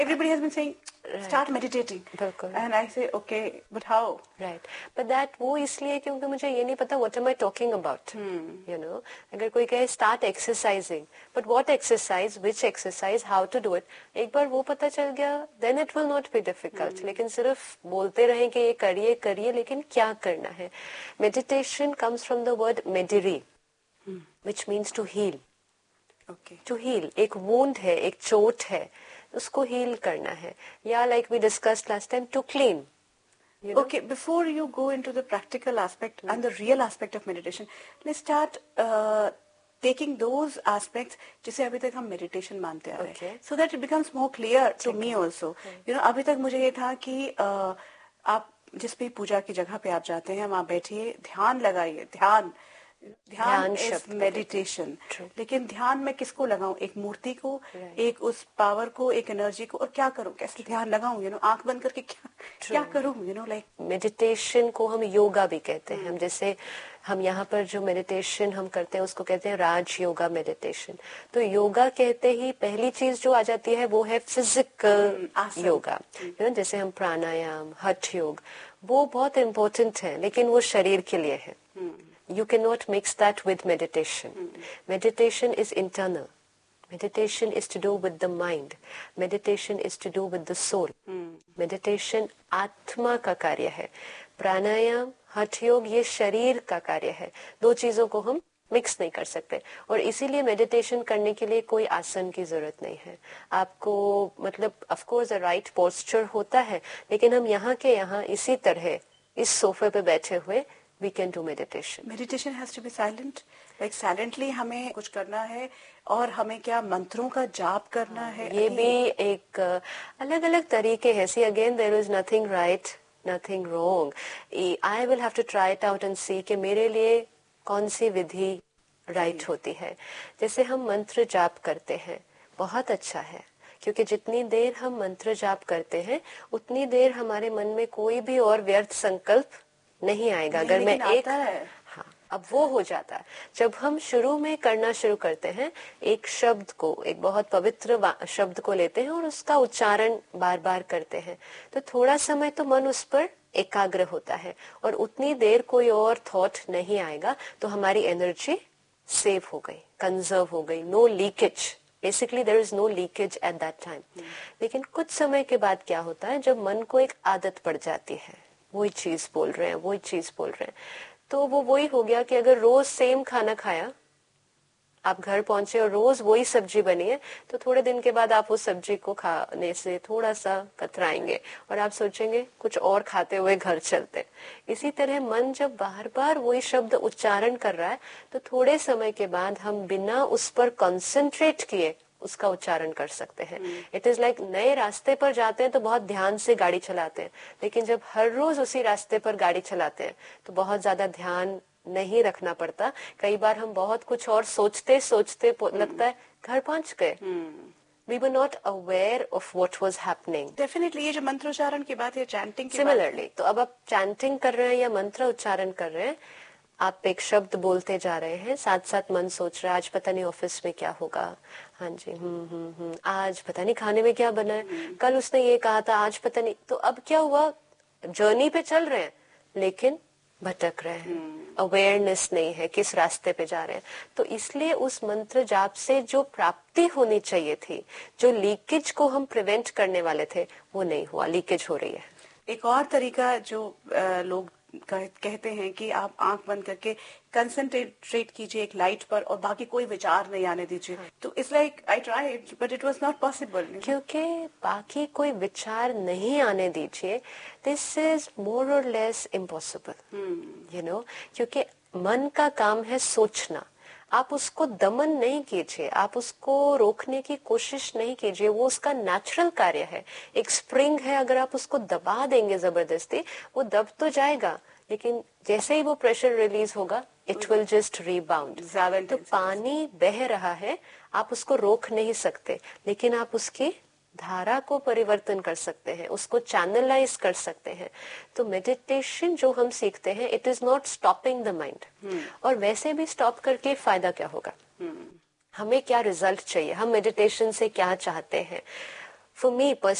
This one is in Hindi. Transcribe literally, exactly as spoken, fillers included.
Everybody has been saying start meditating, बिल्कुल. and I say okay, but how? Right, but that वो इसलिए क्योंकि मुझे ये नहीं पता what am I talking about. hmm. you know, अगर कोई कहे start exercising, but what exercise, which exercise, how to do it, एक बार वो पता चल गया, then it will not be difficult. hmm. लेकिन सिर्फ बोलते रहें कि ये करिए करिए, लेकिन क्या करना है. Meditation comes from the word mediri, hmm. which means to heal. Okay. To heal, एक wound है, एक चोट है, उसको heal करना है. या like we discussed last time, to clean. You know? Okay, before you go into the practical aspect mm. and the real aspect of meditation, let's start uh, taking those aspects जिसे अभी तक हम meditation मानते आ रहे हैं, okay. so that it becomes more clear to okay. me also. okay. You know, अभी तक मुझे ये था कि uh, आप जिस भी पूजा की जगह पे आप जाते हैं, वहाँ बैठिए, ध्यान लगाइए, ध्यान ध्यान इज मेडिटेशन. लेकिन ध्यान में किसको लगाऊं? एक मूर्ति को, right. एक उस पावर को, एक एनर्जी को, और क्या करूं? कैसे ध्यान लगाऊं? यू नो, आंख बंद करके क्या True. क्या करूं? यू नो, लाइक मेडिटेशन को हम योगा भी कहते हैं. हम जैसे हम यहाँ पर जो मेडिटेशन हम करते हैं उसको कहते हैं राज योगा मेडिटेशन. तो योगा कहते ही पहली चीज जो आ जाती है वो है physical hmm, yoga. You know, जैसे हम प्राणायाम, हठ योग, वो बहुत इम्पोर्टेंट है, लेकिन वो शरीर के लिए है. hmm. You cannot mix that with meditation. Mm. Meditation is internal. Meditation is to do with the mind. Meditation is to do with the soul. Mm. Meditation आत्मा का कार्य है. प्राणायाम, हठ योग ये शरीर का कार्य है. दो चीजों को हम मिक्स नहीं कर सकते. और इसीलिए मेडिटेशन करने के लिए कोई आसन की जरूरत नहीं है. आपको मतलब ऑफ कोर्स राइट पोस्चर होता है, लेकिन हम यहाँ के यहाँ इसी तरह इस सोफे पे बैठे हुए we can do meditation. Meditation has to be silent. Like silently हमें कुछ करना है, और हमें क्या मंत्रों का जाप करना है. ये भी एक अलग अलग तरीके हैं. See again, there is nothing right, nothing wrong. I will have to try it out and see कि मेरे लिए कौन सी विधि right होती है. जैसे हम मंत्र जाप करते हैं, बहुत अच्छा है, क्योंकि जितनी देर हम मंत्र जाप करते हैं उतनी देर हमारे मन में कोई भी और व्यर्थ संकल्प नहीं आएगा. अगर मैं एक हाँ, अब वो हो जाता है जब हम शुरू में करना शुरू करते हैं. एक शब्द को, एक बहुत पवित्र शब्द को लेते हैं और उसका उच्चारण बार बार करते हैं, तो थोड़ा समय तो मन उस पर एकाग्र होता है और उतनी देर कोई और थॉट नहीं आएगा, तो हमारी एनर्जी सेव हो गई, कंजर्व हो गई. No leakage, basically there is no leakage at that time. लेकिन कुछ समय के बाद क्या होता है, जब मन को एक आदत पड़ जाती है, वही चीज बोल रहे हैं, वही चीज बोल रहे हैं, तो वो वही हो गया कि अगर रोज सेम खाना खाया, आप घर पहुंचे और रोज वही सब्जी बनी है, तो थोड़े दिन के बाद आप उस सब्जी को खाने से थोड़ा सा कतराएंगे और आप सोचेंगे कुछ और खाते हुए घर चलते. इसी तरह मन जब बार बार वही शब्द उच्चारण कर रहा है, तो थोड़े समय के बाद हम बिना उस पर कंसंट्रेट किए उसका उच्चारण कर सकते हैं. इट इज लाइक नए रास्ते पर जाते हैं तो बहुत ध्यान से गाड़ी चलाते हैं, लेकिन जब हर रोज उसी रास्ते पर गाड़ी चलाते हैं तो बहुत ज्यादा ध्यान नहीं रखना पड़ता. कई बार हम बहुत कुछ और सोचते सोचते लगता है घर पहुंच गए. We were not aware of what was happening. Definitely, ये जो मंत्रोच्चारण की बात है, चैंटिंग की Similarly, तो अब आप चैंटिंग कर रहे हैं या मंत्र उच्चारण कर रहे हैं, आप एक शब्द बोलते जा रहे हैं, साथ साथ मन सोच रहा है आज पता नहीं ऑफिस में क्या होगा, हाँ जी, हम्म हम्म हम्म आज पता नहीं खाने में क्या बना है, कल उसने ये कहा था, आज पता नहीं. तो अब क्या हुआ, जर्नी पे चल रहे हैं लेकिन भटक रहे हैं, अवेयरनेस नहीं है किस रास्ते पे जा रहे हैं. तो इसलिए उस मंत्र जाप से जो प्राप्ति होनी चाहिए थी, जो लीकेज को हम प्रिवेंट करने वाले थे, वो नहीं हुआ, लीकेज हो रही है. एक और तरीका जो आ, लोग कहते हैं कि आप आंख बंद करके कंसंट्रेट कीजिए एक लाइट पर और बाकी कोई विचार नहीं आने दीजिए. तो it's like I tried but it was not possible. क्योंकि बाकी कोई विचार नहीं आने दीजिए, दिस इज मोर और लेस इम्पॉसिबल, यू नो, क्योंकि मन का काम है सोचना. आप उसको दमन नहीं कीजिए, आप उसको रोकने की कोशिश नहीं कीजिए, वो उसका नेचुरल कार्य है. एक स्प्रिंग है, अगर आप उसको दबा देंगे जबरदस्ती, वो दब तो जाएगा, लेकिन जैसे ही वो प्रेशर रिलीज होगा इट विल जस्ट रीबाउंड. तो पानी बह रहा है, आप उसको रोक नहीं सकते, लेकिन आप उसकी धारा को परिवर्तन कर सकते हैं, उसको चैनलाइज कर सकते हैं. तो मेडिटेशन जो हम सीखते हैं, it is not stopping the mind. और वैसे भी स्टॉप करके फायदा क्या होगा, hmm. हमें क्या रिजल्ट चाहिए, हम मेडिटेशन से क्या चाहते हैं. For me